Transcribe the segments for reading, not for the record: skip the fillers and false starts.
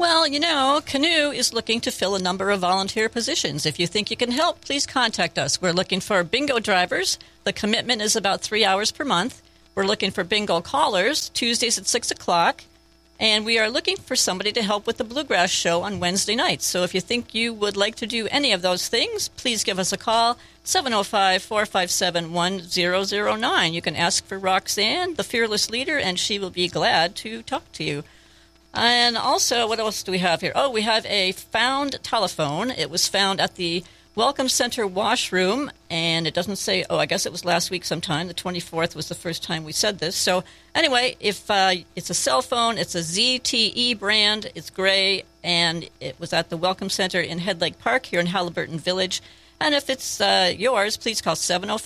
Well, Canoe is looking to fill a number of volunteer positions. If you think you can help, please contact us. We're looking for bingo drivers. The commitment is about 3 hours per month. We're looking for bingo callers, Tuesdays at 6 o'clock. And we are looking for somebody to help with the Bluegrass Show on Wednesday nights. So if you think you would like to do any of those things, please give us a call, 705-457-1009. You can ask for Roxanne, the fearless leader, and she will be glad to talk to you. And also, what else do we have here? Oh, we have a found telephone. It was found at the Welcome Center washroom, and it doesn't say, I guess it was last week sometime. The 24th was the first time we said this. So anyway, if it's a cell phone, it's a ZTE brand, it's gray, and it was at the Welcome Center in Head Lake Park here in Halliburton Village. And if it's yours, please call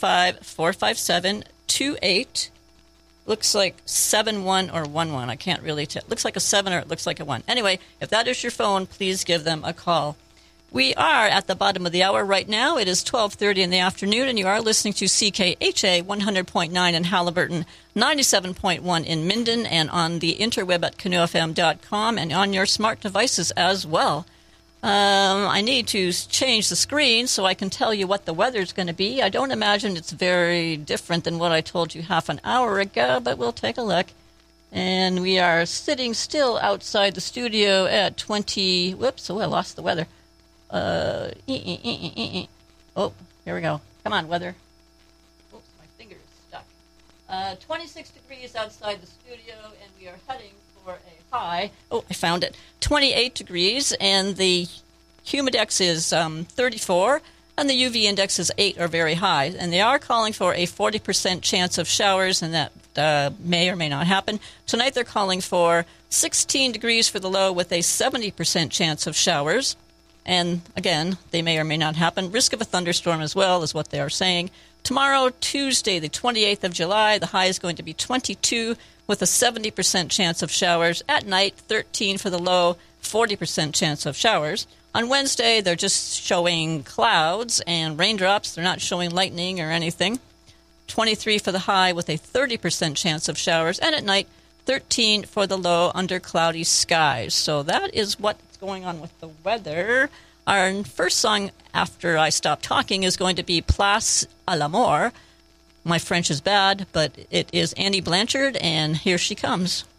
705-457-28. Looks like 71 or 11. I can't really tell. Looks like a 7 or it looks like a 1. Anyway, if that is your phone, please give them a call. We are at the bottom of the hour right now. It is 12:30 in the afternoon, and you are listening to CKHA 100.9 in Halliburton, 97.1 in Minden, and on the interweb at canoefm.com and on your smart devices as well. I need to change the screen so I can tell you what the weather's going to be. I don't imagine it's very different than what I told you half an hour ago, but we'll take a look. And we are sitting still outside the studio at 20... Whoops, I lost the weather. Oh, here we go. Come on, weather. Oops, my finger is stuck. 26 degrees outside the studio, and we are heading for a high. Oh, I found it. 28 degrees, and the humidex is 34, and the UV index is 8 or very high. And they are calling for a 40% chance of showers, and that may or may not happen. Tonight they're calling for 16 degrees for the low with a 70% chance of showers. And again, they may or may not happen. Risk of a thunderstorm as well is what they are saying. Tomorrow, Tuesday, the 28th of July, the high is going to be 22 with a 70% chance of showers. At night, 13 for the low, 40% chance of showers. On Wednesday, they're just showing clouds and raindrops. They're not showing lightning or anything. 23 for the high with a 30% chance of showers. And at night, 13 for the low under cloudy skies. So that is what's going on with the weather. Our first song after I stop talking is going to be Place à l'amour. My French is bad, but it is Annie Blanchard, and here she comes.